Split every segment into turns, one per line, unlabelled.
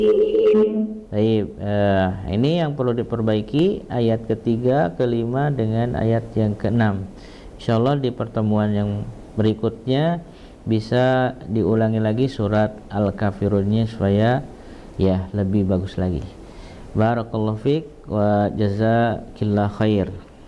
Baik, ini yang perlu diperbaiki ayat ketiga, kelima dengan ayat yang keenam. Insyaallah di pertemuan yang berikutnya bisa diulangi lagi surat Al-Kafirunnya supaya ya lebih bagus lagi. Barakallahu fiik wa jazakillah khair.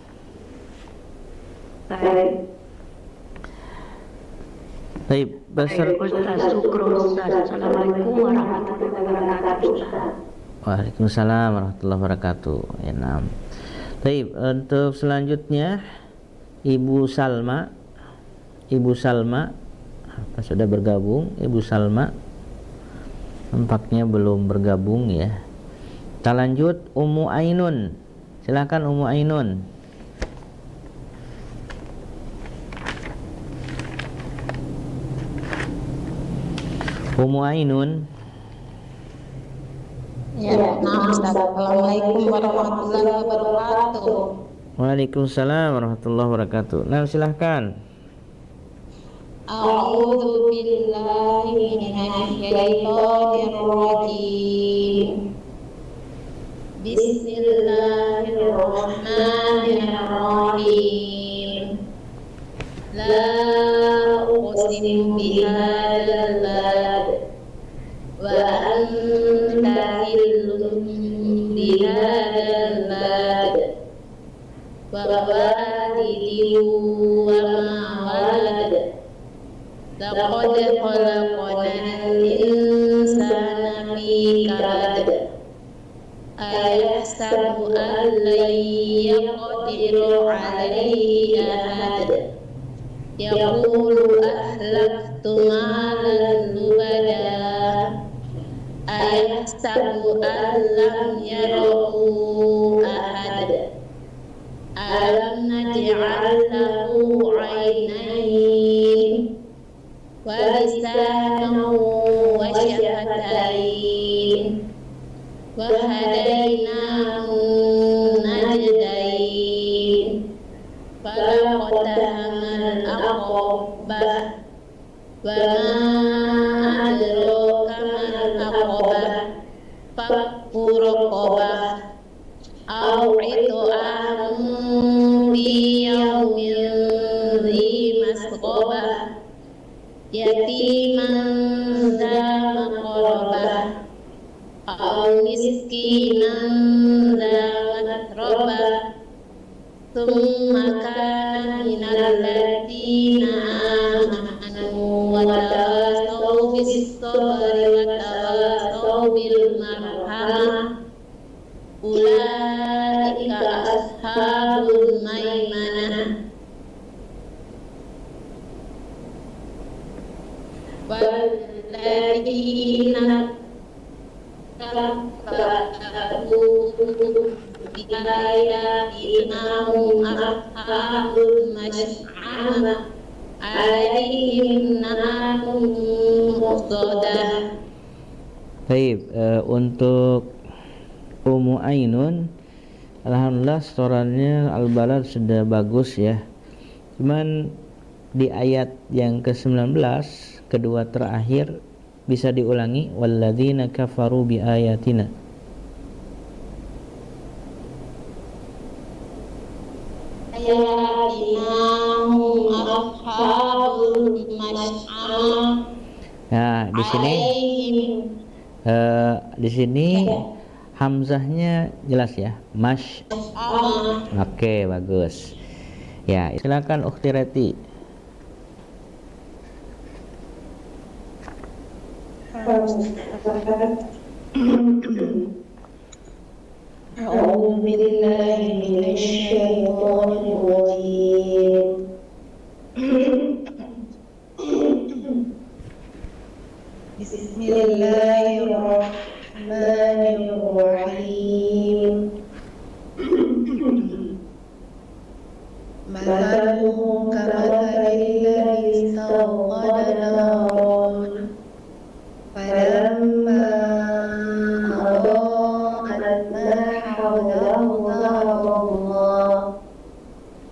Baik,
Assalamualaikum warahmatullahi wabarakatuh.
Waalaikumsalam warahmatullahi wabarakatuh. Ya, naam. Baik, untuk selanjutnya Ibu Salma. Ibu Salma apa sudah bergabung? Ibu Salma nampaknya belum bergabung ya. Kita lanjut Ummu Ainun. Silakan Ummu Ainun. Ummu Ainun.
Ya, Assalamualaikum warahmatullahi wabarakatuh.
Waalaikumsalam warahmatullahi wabarakatuh. Nah, silahkan.
A'udzu billahi minasy syaithanir rajim. Bismillahirrahmanirrahim. La uqsimu bihadzal balad wa anta hillun bihadzal balad wa walidin wa ma walad laqad khalaqnal insana fi kabad ayahsabu an lan yaqdiru alayhi ahad yaqulu ahlaktu malan lubada ayahsabu an lam yarahu ahad alam naj'al lahu 'ainayn wa lisanan wa syafatain wa hadainahu najdain falaqtahamal aqabah wa ma adraka mal aqabah fakku raqabah aw it'amun fi yawmin dhi masqabah yatiman dha maqrabah aw miskinan dha matrabah thumma kana minal ladzina amanu wa tawasaw bis sabri wa tawasaw bil marhamah ulaika ashabul maimanah walladzina kafaru biayatina hum ashabul mash'amah alaihim narun muqadah.
Baik, untuk Ummu Ainun, alhamdulillah setorannya Al-Balad sudah bagus ya. Cuman di ayat yang ke-19 kedua terakhir bisa diulangi walladzina kafaru biayatina.
Ayatinahum ashabul mash'amah.
Nah, di sini hamzahnya jelas ya. Oke, bagus. Ya, silakan Ukhti Reti.
أعوذ بالله من الشيطان الرجيم. بسم الله الرحمن